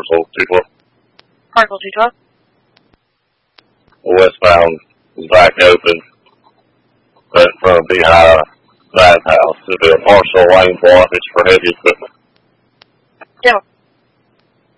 Parcel 212. Parcel 212. Westbound is back open. Right in front of Beehive Bath House. There'll be a partial lane blockage for heavy equipment. Yeah.